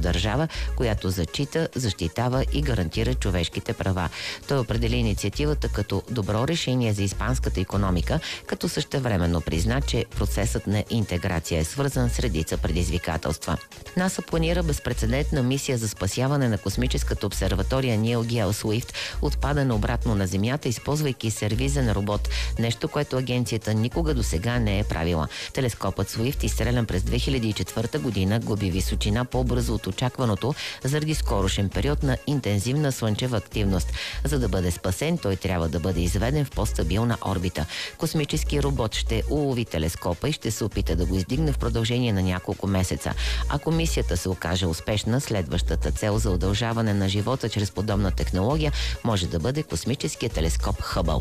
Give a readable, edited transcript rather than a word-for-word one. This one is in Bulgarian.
държава, която зачита, защитава и гарантира човешките права. Той определи инициативата като добро решение за испанската икономика, като същевременно призна, че процесът на интеграция е свързан с редица предизвикателства. НАСА планира безпрецедентна мисия за спасяване на космическата обсерватория Нил Геосуифт от падане обратно на Земята, използвайки сервизен робот, нещо, което агенцията никога досега не е правила. Телескопът Суифт, изстрелян през 2004 година, губи височина по-бързо от очакваното заради скорошен период на интензивна слънчева активност. За да бъде спасен, той трябва да бъде изведен в по-стабилна орбита. Космически робот ще улови телескопа и ще се опита да го издигне в продължение на няколко месеца. Ако мисията се окаже успешна, следващата цел за удължаване на живота чрез подобна технология може да бъде космическия телескоп Хъбъл.